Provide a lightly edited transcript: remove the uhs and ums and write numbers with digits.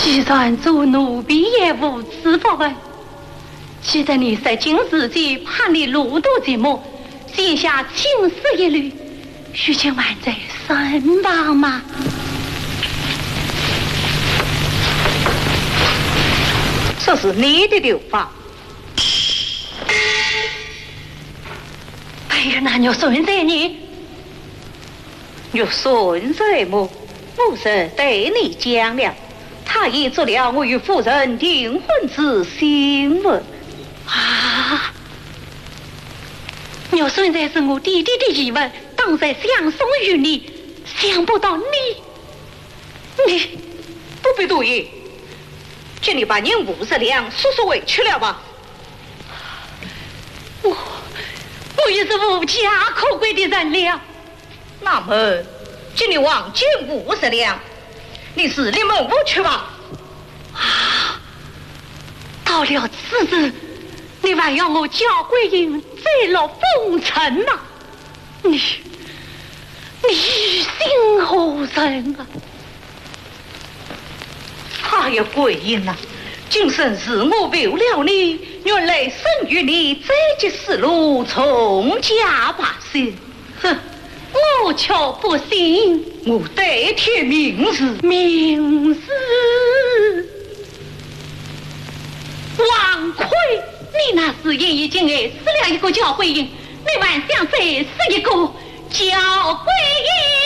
既然做奴婢也无此不问，既然你在今世间判你路途寂寞，写下青史一缕，须请万岁身旁嘛。 这是你的留法。 哎呀，那玉顺在你， 玉顺在么？夫人对你讲了，他已做了我与夫人订婚之新闻。 啊！玉顺在是我弟弟的遗文，当然相送于你，想不到你不必多言，请你把您50两速速委屈了吧。 我也是无家可归的人了。 那么，请你往减50两，你是你们无去吧。 啊！到了此时，你还要我交桂英坠落风尘吗？你心何人啊？ 哎呀，桂英啊，今生是我为了你，原来生于你这级死路，从家罢休。 哼，我却不信。 我代替明日， 王奎，你那时也已经爱死了一个焦桂英，你还想再死一个焦桂英？